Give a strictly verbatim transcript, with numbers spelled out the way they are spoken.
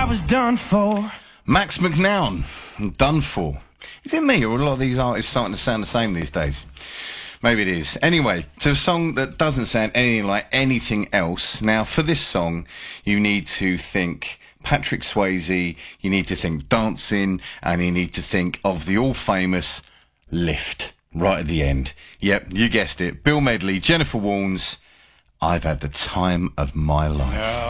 was done for. Max McNown, Done For. Is it me, or a lot of these artists starting to sound the same these days? Maybe it is. Anyway, to a song that doesn't sound anything like anything else. Now, for this song, you need to think Patrick Swayze, you need to think dancing, and you need to think of the all-famous Lift, right at the end. Yep, you guessed it. Bill Medley, Jennifer Warnes, I've Had the Time of My Life.